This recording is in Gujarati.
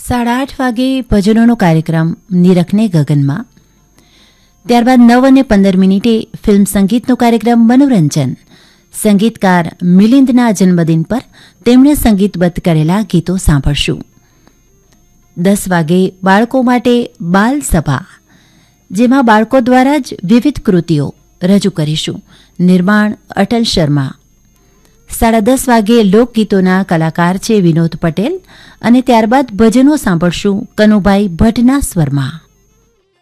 8:30 વાગે ભજનોનો કાર્યક્રમ નિરખને ગગનમાં. ત્યારબાદ 9:15 ફિલ્મ સંગીતનો કાર્યક્રમ મનોરંજન. સંગીતકાર મિલિંદના જન્મદિન પર તેમણે સંગીતબદ્ધ કરેલા ગીતો સાંભળશું. 10 વાગે બાળકો માટે બાલ સભા, જેમાં બાળકો દ્વારા જ વિવિધ કૃતિઓ રજૂ કરીશું. નિર્માણ અટલ શર્મા. 10:30 વાગે લોકગીતોના કલાકાર છે વિનોદ પટેલ અને ત્યારબાદ ભજનો સાંભળશું કનુભાઈ ભટ્ટના સ્વરમાં.